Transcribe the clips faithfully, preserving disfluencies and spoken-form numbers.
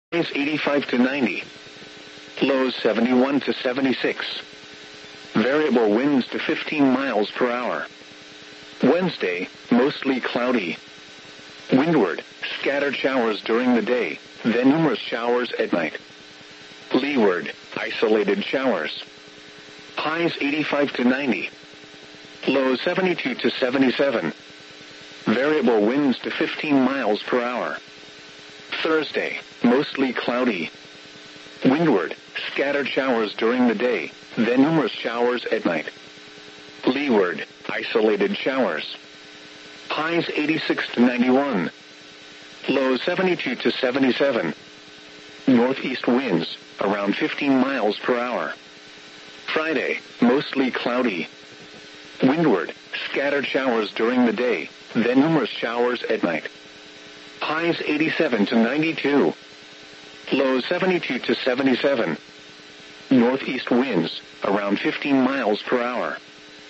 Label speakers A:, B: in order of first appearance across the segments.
A: Highs eighty-five to ninety. Lows seventy-one to seventy-six. Variable winds to fifteen miles per hour. Wednesday, mostly cloudy. Windward, scattered showers during the day, then numerous showers at night. Leeward, isolated showers. Highs eighty-five to ninety. Lows seventy-two to seventy-seven. Variable winds to fifteen miles per hour. Thursday, mostly cloudy. Windward, scattered showers during the day, then numerous showers at night. Leeward, isolated showers. Highs eighty-six to ninety-one. Lows seventy-two to seventy-seven. Northeast winds, around fifteen miles per hour. Friday, mostly cloudy. Windward, scattered showers during the day, then numerous showers at night. Highs eighty-seven to ninety-two. Lows seventy-two to seventy-seven. Northeast winds, around fifteen miles per hour.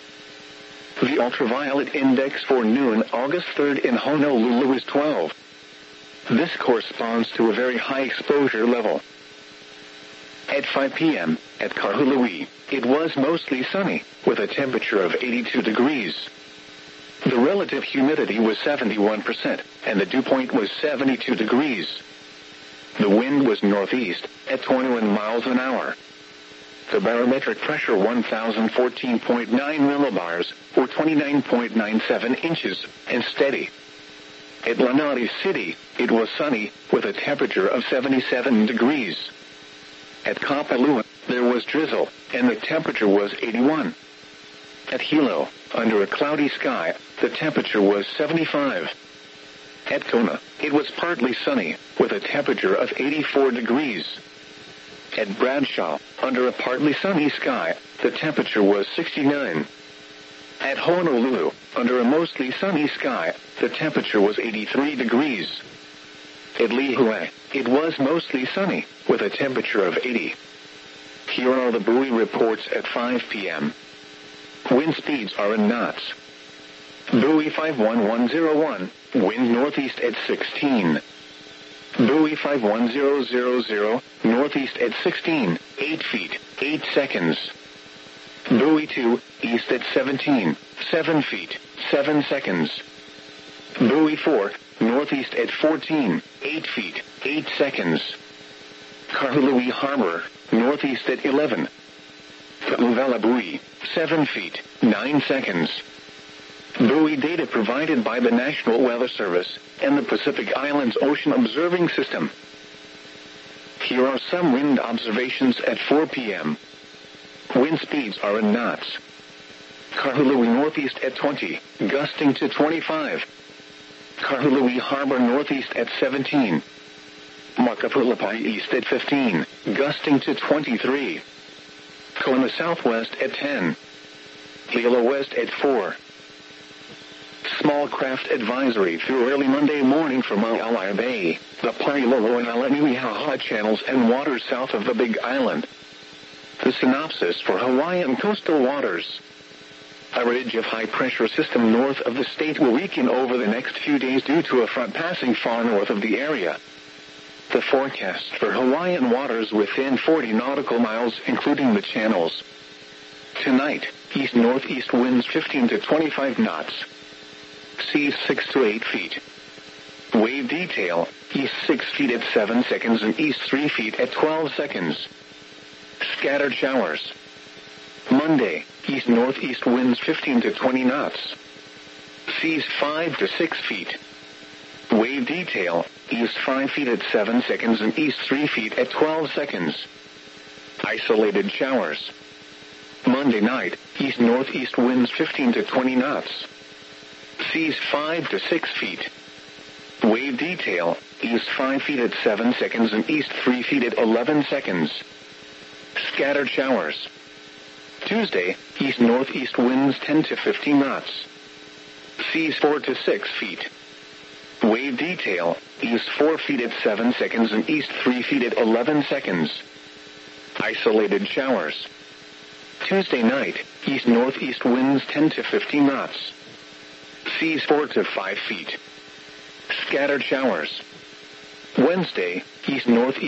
A: The ultraviolet index for noon August third in Honolulu is twelve. This corresponds to a very high exposure level. At five p.m., at Kahului, it was mostly sunny, with a temperature of eighty-two degrees. The relative humidity was seventy-one percent, and the dew point was seventy-two degrees. The wind was northeast, at twenty-one miles an hour. The barometric pressure one thousand fourteen point nine millibars, or twenty-nine point nine seven inches, and steady. At Lanai City, it was sunny, with a temperature of seventy-seven degrees. At Kapalua, there was drizzle, and the temperature was eighty-one. At Hilo, under a cloudy sky, the temperature was seventy-five. At Kona, it was partly sunny, with a temperature of eighty-four degrees. At Bradshaw, under a partly sunny sky, the temperature was sixty-nine. At Honolulu, under a mostly sunny sky, the temperature was eighty-three degrees. At Lihue, it was mostly sunny, with a temperature of eighty. Here are the buoy reports at five p.m. Wind speeds are in knots. Buoy five one one zero one, wind northeast at sixteen. Buoy five one zero zero zero, northeast at sixteen, eight feet, eight seconds. Buoy two, east at seventeen, seven feet, seven seconds. Buoy four, northeast at fourteen, eight feet, eight seconds. Kahului Harbor, northeast at eleven. Ka'uvela buoy, seven feet, nine seconds. Buoy data provided by the National Weather Service and the Pacific Islands Ocean Observing System. Here are some wind observations at four p.m. Wind speeds are in knots. Kahului northeast at twenty, gusting to twenty-five. Kahului Harbor northeast at seventeen. Makapulapai east at fifteen, gusting to twenty-three. Kona southwest at ten. Hilo west at four. Small craft advisory through early Monday morning for Maui Bay, the Pailolo and Alaniwihaha channels and waters south of the Big Island. The synopsis for Hawaiian coastal waters. A ridge of high-pressure system north of the state will weaken over the next few days due to a front passing far north of the area. The forecast for Hawaiian waters within forty nautical miles, including the channels. Tonight, east-northeast winds fifteen to twenty-five knots. Seas six to eight feet. Wave detail, east six feet at seven seconds and east three feet at twelve seconds. Scattered showers. Monday, east-northeast winds fifteen to twenty knots. Seas five to six feet. Wave detail, east five feet at seven seconds and east three feet at twelve seconds. Isolated showers. Monday night, east-northeast winds fifteen to twenty knots. Seas five to six feet. Wave detail, east five feet at seven seconds and east three feet at eleven seconds. Scattered showers. Tuesday, east-northeast winds ten to fifteen knots. Seas four to six feet. Wave detail, east four feet at seven seconds and east three feet at eleven seconds. Isolated showers. Tuesday night, east-northeast winds ten to fifteen knots. Seas four to five feet. Scattered showers. Wednesday, east-northeast